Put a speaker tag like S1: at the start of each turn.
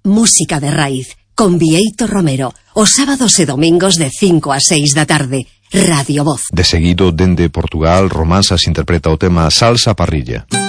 S1: Música de raíz, con Bieito Romero, os sábados e domingos de 5 a 6 da tarde. Radio Voz.
S2: De seguido, dende Portugal, Romanzas interpreta o tema Salsa Parrilla.